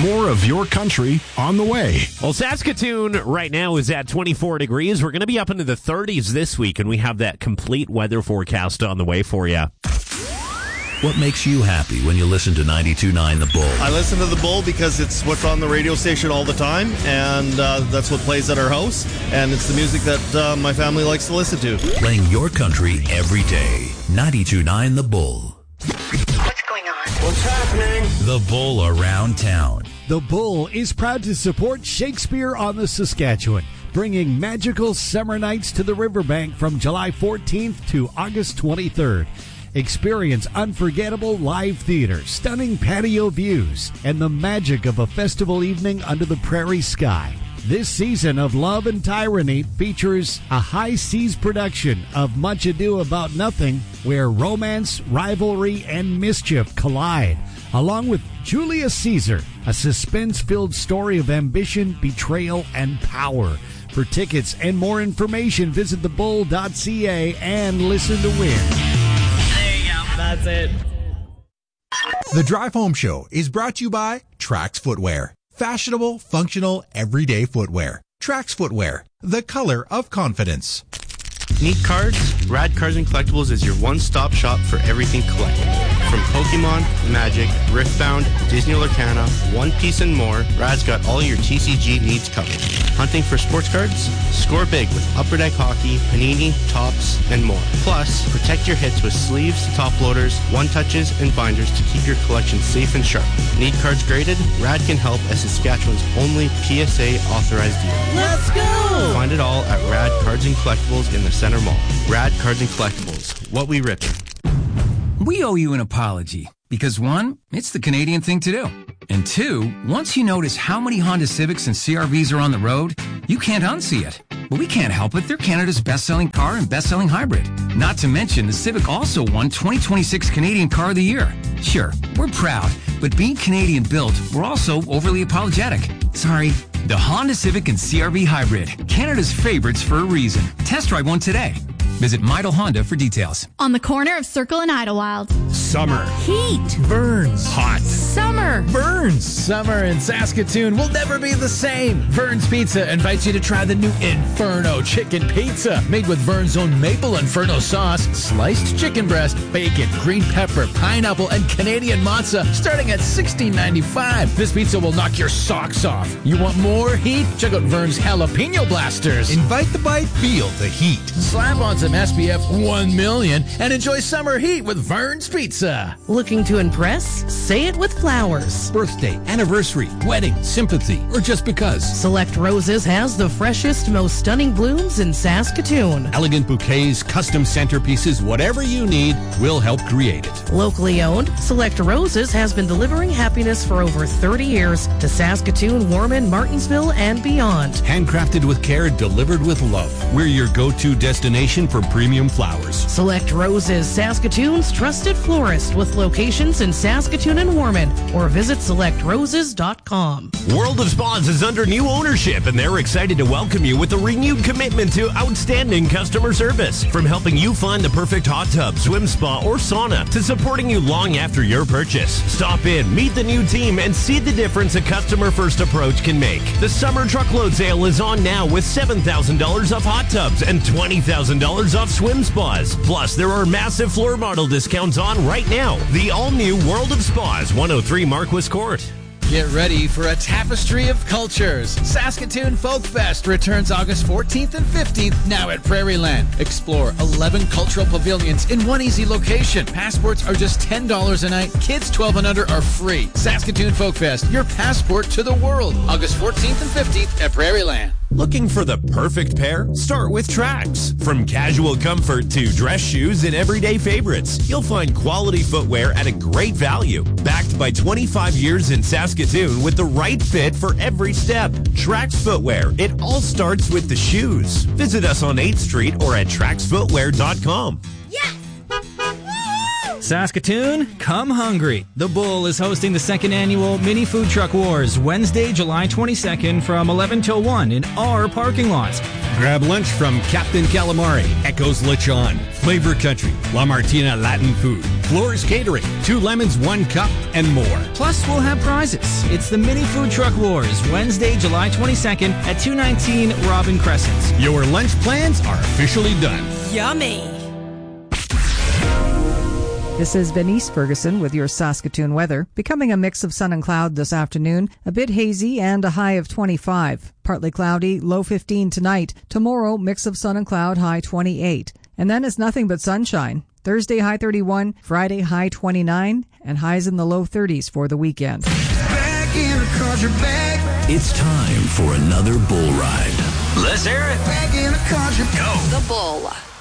More of your country on the way. Well, Saskatoon right now is at 24 degrees. We're going to be up into the 30s this week, and we have that complete weather forecast on the way for you. What makes you happy when you listen to 92.9 The Bull? I listen to The Bull because it's what's on the radio station all the time, and that's what plays at our house, and it's the music that my family likes to listen to. Playing your country every day. 92.9 The Bull. What's going on? What's happening? The Bull around town. The Bull is proud to support Shakespeare on the Saskatchewan, bringing magical summer nights to the riverbank from July 14th to August 23rd. Experience unforgettable live theater, stunning patio views, and the magic of a festival evening under the prairie sky. This season of Love and Tyranny features a high seas production of Much Ado About Nothing, where romance, rivalry, and mischief collide, along with Julius Caesar, a suspense-filled story of ambition, betrayal, and power. For tickets and more information, visit thebull.ca and listen to win. That's it. The Drive Home Show is brought to you by Trax Footwear. Fashionable, functional, everyday footwear. Trax Footwear, the color of confidence. Need cards? Rad Cards and Collectibles is your one-stop shop for everything collectible. From Pokemon, Magic, Riftbound, Disney Lorcana, One Piece, and more, Rad's got all your TCG needs covered. Hunting for sports cards? Score big with Upper Deck Hockey, Panini, Topps, and more. Plus, protect your hits with sleeves, top loaders, one-touches, and binders to keep your collection safe and sharp. Need cards graded? Rad can help as Saskatchewan's only PSA authorized dealer. Let's go! Find it all at Rad Cards and Collectibles in the Center Mall. Rad Cards and Collectibles. What we ripping. We owe you an apology because, one, it's the Canadian thing to do. And two, once you notice how many Honda Civics and CR-Vs are on the road, you can't unsee it. But we can't help it. They're Canada's best-selling car and best-selling hybrid. Not to mention, the Civic also won 2026 Canadian Car of the Year. Sure, we're proud, but being Canadian-built, we're also overly apologetic. Sorry. The Honda Civic and CR-V Hybrid, Canada's favorites for a reason. Test drive one today. Visit Midle Honda for details. On the corner of Circle and Idlewild. Summer. Heat. Burns. Hot. Summer. Burns. Summer in Saskatoon will never be the same. Vern's Pizza invites you to try the new Inferno Chicken Pizza. Made with Vern's own Maple Inferno sauce, sliced chicken breast, bacon, green pepper, pineapple, and Canadian mozza, starting at $16.95. This pizza will knock your socks off. You want more heat? Check out Vern's Jalapeno Blasters. Invite the bite, feel the heat. Slap on some SPF 1 million and enjoy summer heat with Vern's Pizza. Looking to impress? Say it with flowers. Birthday, anniversary, wedding, sympathy, or just because. Select Roses has the freshest, most stunning blooms in Saskatoon. Elegant bouquets, custom centerpieces, whatever you need, we'll help create it. Locally owned, Select Roses has been delivering happiness for over 30 years to Saskatoon, Warman, Martinsville, and beyond. Handcrafted with care, delivered with love. We're your go-to destination for premium flowers. Select Roses, Saskatoon's trusted florist with locations in Saskatoon and Warman, or visit selectroses.com. World of Spas is under new ownership, and they're excited to welcome you with a renewed commitment to outstanding customer service. From helping you find the perfect hot tub, swim spa, or sauna, to supporting you long after your purchase. Stop in, meet the new team, and see the difference a customer-first approach can make. The summer truckload sale is on now with $7,000 off hot tubs and $20,000 off swim spas. Plus, there are massive floor model discounts on right now. The all-new World of Spas, 103 Marquis Court. Get ready for a tapestry of cultures. Saskatoon Folk Fest returns August 14th and 15th, now at Prairieland. Explore 11 cultural pavilions in one easy location. Passports are just $10 a night. Kids 12 and under are free. Saskatoon Folk Fest, your passport to the world. August 14th and 15th at Prairieland. Looking for the perfect pair? Start with Trax. From casual comfort to dress shoes and everyday favorites, you'll find quality footwear at a great value. Backed by 25 years in Saskatoon with the right fit for every step. Trax Footwear. It all starts with the shoes. Visit us on 8th Street or at traxfootwear.com. Yes! Saskatoon, come hungry. The Bull is hosting the second annual Mini Food Truck Wars Wednesday, July 22nd from 11 till 1 in our parking lot. Grab lunch from Captain Calamari, Echoes Lechon, Flavor Country, La Martina Latin Food, Floors Catering, 2 lemons, 1 cup, and more. Plus, we'll have prizes. It's the Mini Food Truck Wars Wednesday, July 22nd at 219 Robin Crescent. Your lunch plans are officially done. Yummy. This is Denise Ferguson with your Saskatoon weather. Becoming a mix of sun and cloud this afternoon, a bit hazy and a high of 25. Partly cloudy, low 15 tonight. Tomorrow, mix of sun and cloud, high 28. And then it's nothing but sunshine. Thursday, high 31. Friday, high 29. And highs in the low 30s for the weekend. Back in a country bag. It's time for another bull ride. Let's hear it. Back in a country. Go. The Bull.